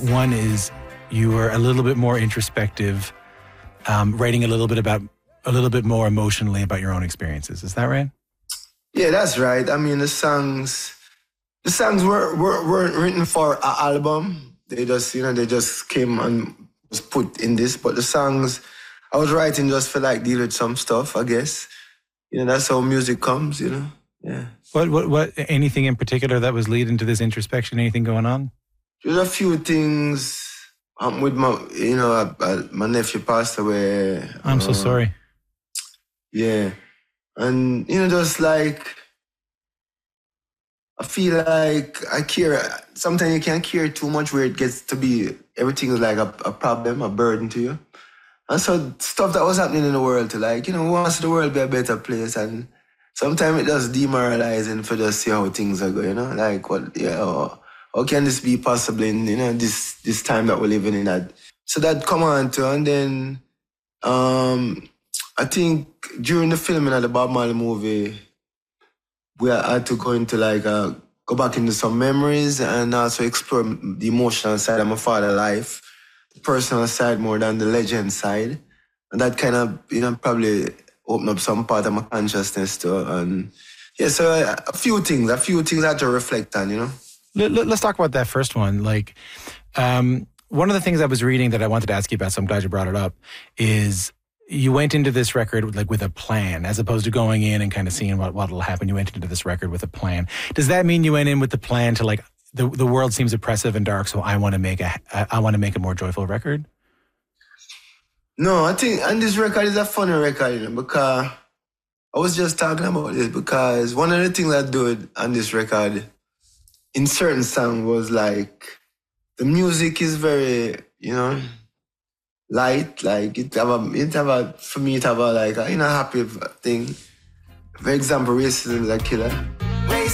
One is you were a little bit more introspective, writing a little bit more emotionally about your own experiences. Is that right? Yeah, that's right. I mean, the songs weren't written for an album. They just came and was put in this. But the songs I was writing just for like deal with some stuff, I guess. That's how music comes, Yeah. What anything in particular that was leading to this introspection? Anything going on? There's a few things with my nephew passed away. I'm so sorry. Yeah. And, just like, I feel like I care. Sometimes you can't care too much where it gets to be, everything is like a problem, a burden to you. And so stuff that was happening in the world to like, who wants the world be a better place? And sometimes it just demoralizing for just see how things are going, like how can this be possible in, this time that we're living in that. So that come on to, and then I think during the filming of the Bob Marley movie, we had to go into go back into some memories and also explore the emotional side of my father's life, the personal side more than the legend side. And that kind of, probably opened up some part of my consciousness too. And yeah, so a few things I had to reflect on, Let's talk about that first one. One of the things I was reading that I wanted to ask you about, so I'm glad you brought it up, is you went into this record with a plan, as opposed to going in and kind of seeing what will happen. You went into this record with a plan. Does that mean you went in with the plan to the world seems oppressive and dark, so I want to make a more joyful record? No, I think, and this record is a funny record, because I was just talking about this, because one of the things I do on this record, in certain songs, was like, the music is very, light, like for me it have a happy thing. For example, Racism is a Killer.